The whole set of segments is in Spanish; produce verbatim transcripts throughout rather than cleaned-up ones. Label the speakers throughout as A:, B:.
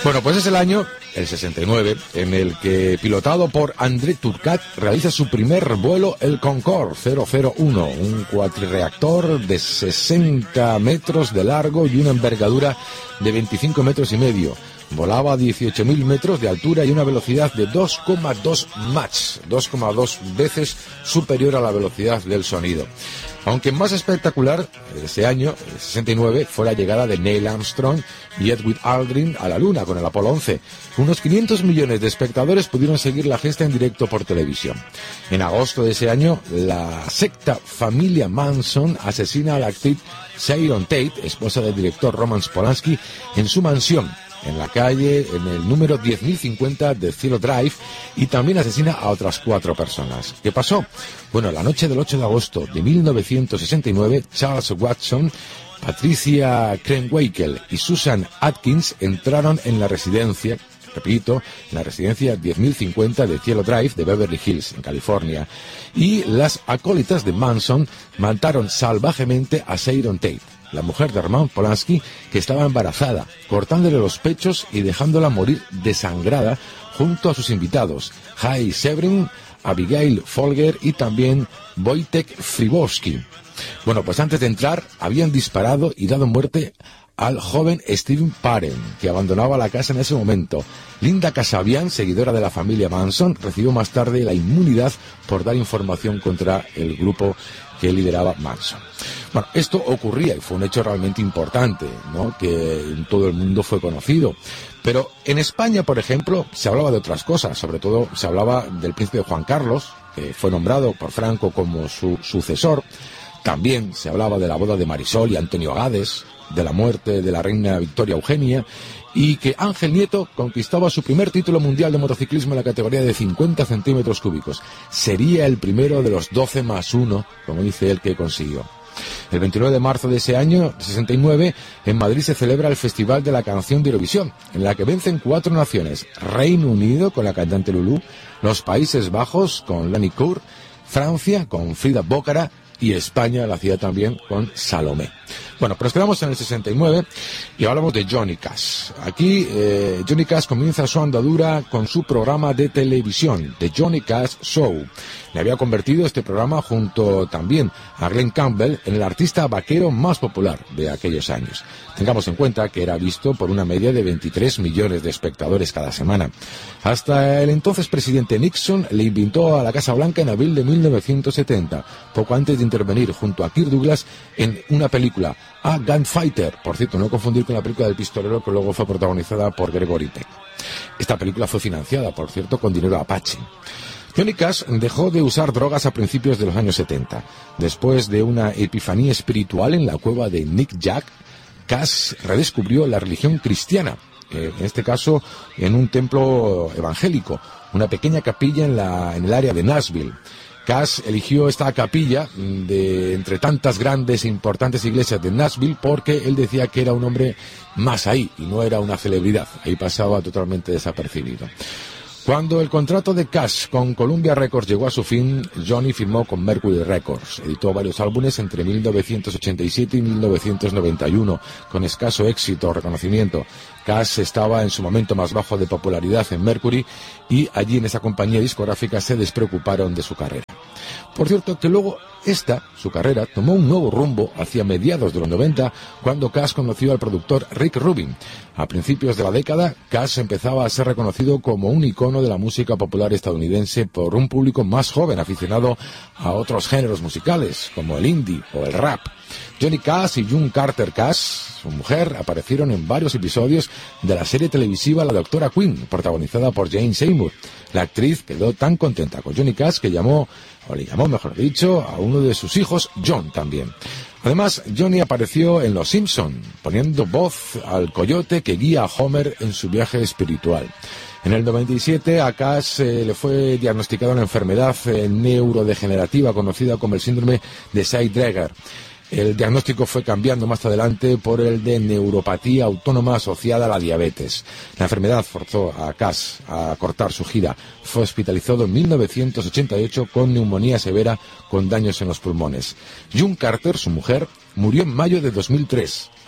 A: Bueno, pues es el año, el sesenta y nueve, en el que, pilotado por André Turcat, realiza su primer vuelo el Concorde cero cero uno, un cuatricreactor de sesenta metros de largo y una envergadura de veinticinco metros y medio. Volaba a dieciocho mil metros de altura y una velocidad de dos coma dos Mach, dos coma dos veces superior a la velocidad del sonido. Aunque más espectacular ese año, el sesenta y nueve, fue la llegada de Neil Armstrong y Edwin Aldrin a la Luna con el Apolo once. Unos quinientos millones de espectadores pudieron seguir la gesta en directo por televisión. En agosto de ese año, la secta familia Manson asesina a la actriz Sharon Tate, esposa del director Roman Polanski, en su mansión, en la calle, en el número diez mil cincuenta de Cielo Drive, y también asesina a otras cuatro personas. ¿Qué pasó? Bueno, la noche del ocho de agosto de mil novecientos sesenta y nueve, Charles Watson, Patricia Krenwinkel y Susan Atkins entraron en la residencia, repito, en la residencia diez mil cincuenta de Cielo Drive de Beverly Hills, en California, y las acólitas de Manson mataron salvajemente a Sharon Tate, la mujer de Roman Polanski, que estaba embarazada, cortándole los pechos y dejándola morir desangrada junto a sus invitados, Jay Severin, Abigail Folger y también Wojtek Fribowski. Bueno, pues antes de entrar habían disparado y dado muerte al joven Steven Parent, que abandonaba la casa en ese momento. Linda Kasabian, seguidora de la familia Manson, recibió más tarde la inmunidad por dar información contra el grupo que lideraba Manson. Bueno, esto ocurría y fue un hecho realmente importante, ¿no?, que en todo el mundo fue conocido. Pero en España, por ejemplo, se hablaba de otras cosas. Sobre todo se hablaba del príncipe Juan Carlos, que fue nombrado por Franco como su sucesor. También se hablaba de la boda de Marisol y Antonio Gades, de la muerte de la reina Victoria Eugenia, y que Ángel Nieto conquistaba su primer título mundial de motociclismo en la categoría de cincuenta centímetros cúbicos. Sería el primero de los doce más uno, como dice él, que consiguió. El veintinueve de marzo de ese año, sesenta y nueve, en Madrid se celebra el Festival de la Canción de Eurovisión, en la que vencen cuatro naciones: Reino Unido con la cantante Lulú, los Países Bajos con Lani Cour, Francia con Frida Bócara y España la hacía también con Salomé. Bueno, pero nos quedamos en el sesenta y nueve y hablamos de Johnny Cash. Aquí eh, Johnny Cash comienza su andadura con su programa de televisión, The Johnny Cash Show. Le había convertido este programa, junto también a Glenn Campbell, en el artista vaquero más popular de aquellos años. Tengamos en cuenta que era visto por una media de veintitrés millones de espectadores cada semana. Hasta el entonces presidente Nixon le invitó a la Casa Blanca en abril de mil novecientos setenta, poco antes de intervenir junto a Kirk Douglas en una película, A Gunfighter. Por cierto, no confundir con la película del pistolero, que luego fue protagonizada por Gregory Peck. Esta película fue financiada, por cierto, con dinero Apache. Johnny Cash dejó de usar drogas a principios de los años setenta. Después de una epifanía espiritual en la cueva de Nick Jack, Cash redescubrió la religión cristiana, en este caso en un templo evangélico, una pequeña capilla en, la, en el área de Nashville. Cash eligió esta capilla de entre tantas grandes e importantes iglesias de Nashville porque él decía que era un hombre más ahí y no era una celebridad. Ahí pasaba totalmente desapercibido. Cuando el contrato de Cash con Columbia Records llegó a su fin, Johnny firmó con Mercury Records. Editó varios álbumes entre mil novecientos ochenta y siete y mil novecientos noventa y uno, con escaso éxito o reconocimiento. Cash estaba en su momento más bajo de popularidad en Mercury y allí en esa compañía discográfica se despreocuparon de su carrera. Por cierto, que luego esta, su carrera, tomó un nuevo rumbo hacia mediados de los noventa, cuando Cash conoció al productor Rick Rubin. A principios de la década, Cash empezaba a ser reconocido como un icono de la música popular estadounidense por un público más joven aficionado a otros géneros musicales, como el indie o el rap. Johnny Cash y June Carter Cash, su mujer, aparecieron en varios episodios de la serie televisiva La Doctora Quinn, protagonizada por Jane Seymour. La actriz quedó tan contenta con Johnny Cash que llamó, o le llamó mejor dicho, a uno de sus hijos, John, también. Además, Johnny apareció en Los Simpson, poniendo voz al coyote que guía a Homer en su viaje espiritual. En el noventa y siete a Cash eh, le fue diagnosticada una enfermedad eh, neurodegenerativa conocida como el síndrome de Say-Drager. El diagnóstico fue cambiando más adelante por el de neuropatía autónoma asociada a la diabetes. La enfermedad forzó a Cash a cortar su gira. Fue hospitalizado en mil novecientos ochenta y ocho con neumonía severa con daños en los pulmones. June Carter, su mujer, murió en mayo de dos mil tres,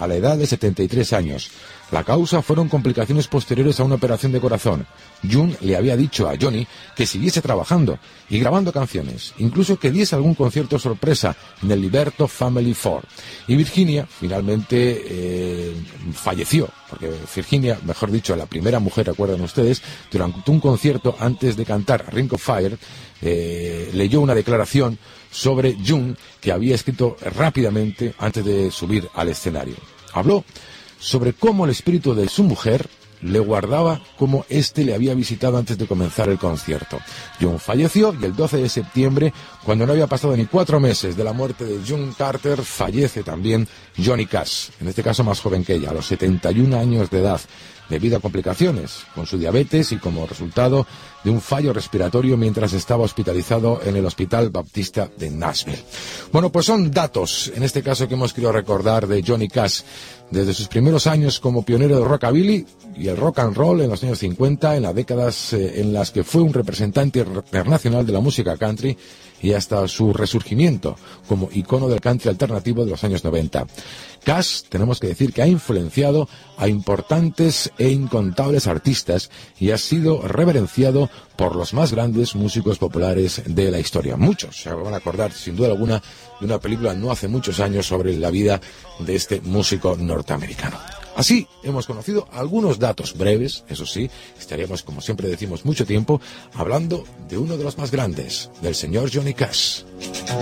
A: a la edad de setenta y tres años. La causa fueron complicaciones posteriores a una operación de corazón. June le había dicho a Johnny que siguiese trabajando y grabando canciones, incluso que diese algún concierto sorpresa en el Liberto Family Four. Y Virginia finalmente eh, falleció, porque Virginia, mejor dicho, la primera mujer, recuerdan ustedes, durante un concierto antes de cantar Ring of Fire, eh, leyó una declaración sobre June que había escrito rápidamente antes de subir al escenario. Habló sobre cómo el espíritu de su mujer le guardaba, como éste le había visitado antes de comenzar el concierto. June falleció y el doce de septiembre, cuando no había pasado ni cuatro meses de la muerte de June Carter, fallece también Johnny Cash, en este caso más joven que ella, a los setenta y un años de edad, debido a complicaciones con su diabetes y como resultado de un fallo respiratorio mientras estaba hospitalizado en el Hospital Baptista de Nashville. Bueno, pues son datos, en este caso, que hemos querido recordar de Johnny Cash, desde sus primeros años como pionero del rockabilly y el rock and roll en los años cincuenta, en las décadas eh, en las que fue un representante internacional de la música country, y hasta su resurgimiento como icono del country alternativo de los años noventa. Cash, tenemos que decir que ha influenciado a importantes e incontables artistas y ha sido reverenciado por los más grandes músicos populares de la historia. Muchos se van a acordar, sin duda alguna, de una película no hace muchos años sobre la vida de este músico norteamericano. Así hemos conocido algunos datos breves, eso sí, estaríamos, como siempre decimos, mucho tiempo hablando de uno de los más grandes, del señor Johnny Cash.